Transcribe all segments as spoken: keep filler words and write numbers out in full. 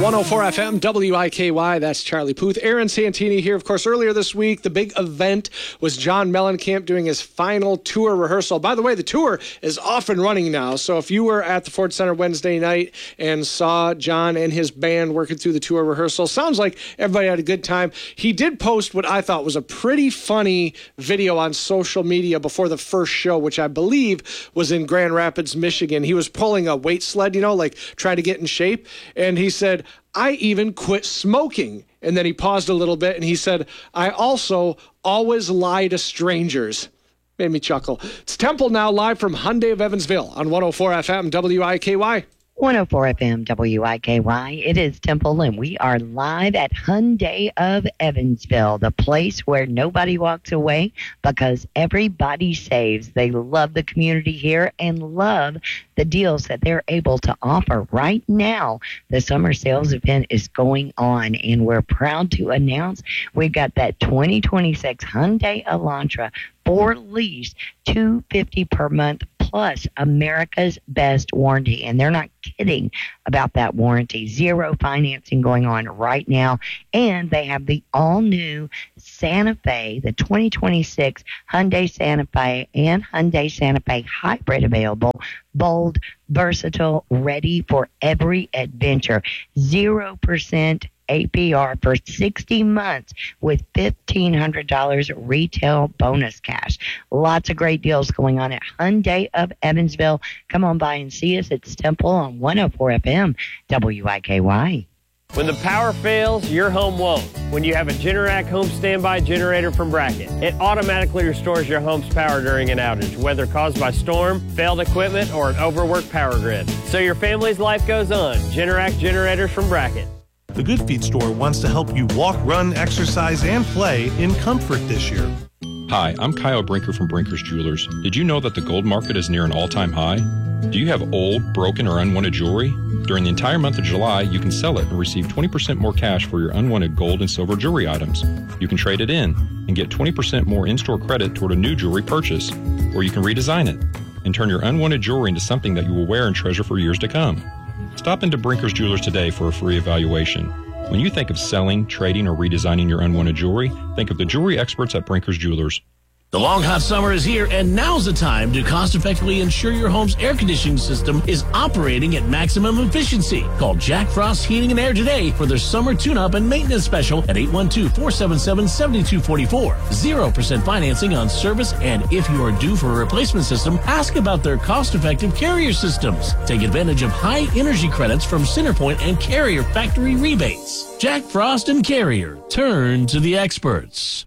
one oh four F M, W I K Y, that's Charlie Puth. Aaron Santini here. Of course, earlier this week, the big event was John Mellencamp doing his final tour rehearsal. By the way, the tour is off and running now, so if you were at the Ford Center Wednesday night and saw John and his band working through the tour rehearsal, sounds like everybody had a good time. He did post what I thought was a pretty funny video on social media before the first show, which I believe was in Grand Rapids, Michigan. He was pulling a weight sled, you know, like trying to get in shape, and he said, I even quit smoking. And then he paused a little bit and he said, I also always lie to strangers. Made me chuckle. It's Temple now, live from Hyundai of Evansville on one oh four F M W I K Y. one oh four F M W I K Y. It is Temple, and we are live at Hyundai of Evansville, the place where nobody walks away because everybody saves. They love the community here and love the deals that they're able to offer. Right now, the summer sales event is going on, and we're proud to announce we've got that twenty twenty-six Hyundai Elantra for lease, two hundred fifty dollars per month, plus America's best warranty. And they're not kidding about that warranty. Zero financing going on right now. And they have the all-new Santa Fe, the twenty twenty-six Hyundai Santa Fe and Hyundai Santa Fe Hybrid available. Bold, versatile, ready for every adventure. Zero percent A P R for sixty months with fifteen hundred dollars retail bonus cash. Lots of great deals going on at Hyundai of Evansville. Come on by and see us. It's Temple on one oh four F M W I K Y. When the power fails, your home won't. When you have a Generac home standby generator from Bracket, it automatically restores your home's power during an outage, whether caused by storm, failed equipment, or an overworked power grid. So your family's life goes on. Generac generators from Bracket. The Good Feet store wants to help you walk, run, exercise, and play in comfort this year. Hi, I'm Kyle Brinker from Brinker's Jewelers. Did you know that the gold market is near an all-time high? Do you have old, broken, or unwanted jewelry? During the entire month of July, you can sell it and receive twenty percent more cash for your unwanted gold and silver jewelry items. You can trade it in and get twenty percent more in-store credit toward a new jewelry purchase. Or you can redesign it and turn your unwanted jewelry into something that you will wear and treasure for years to come. Stop into Brinker's Jewelers today for a free evaluation. When you think of selling, trading, or redesigning your unwanted jewelry, think of the jewelry experts at Brinker's Jewelers. The long hot summer is here, and now's the time to cost-effectively ensure your home's air conditioning system is operating at maximum efficiency. Call Jack Frost Heating and Air today for their summer tune-up and maintenance special at eight one two, four seven seven, seven two four four. zero percent financing on service, and if you are due for a replacement system, ask about their cost-effective Carrier systems. Take advantage of high energy credits from Centerpoint and Carrier factory rebates. Jack Frost and Carrier. Turn to the experts.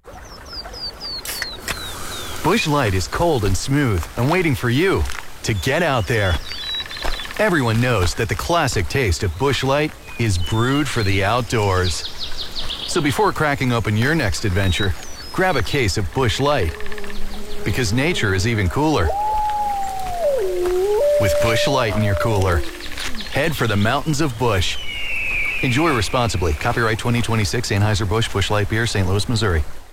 Busch Light is cold and smooth and waiting for you to get out there. Everyone knows that the classic taste of Busch Light is brewed for the outdoors. So before cracking open your next adventure, grab a case of Busch Light, because nature is even cooler with Busch Light in your cooler. Head for the mountains of Busch. Enjoy responsibly. Copyright twenty twenty-six Anheuser-Busch Busch Light Beer, Saint Louis, Missouri.